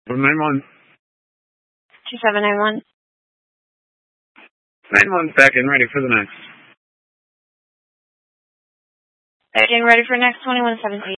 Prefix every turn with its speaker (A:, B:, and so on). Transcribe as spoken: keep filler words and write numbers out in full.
A: nine one.
B: two seven nine one.
A: nine one back and ready for the next.
B: Back in ready for next twenty-one seventeen.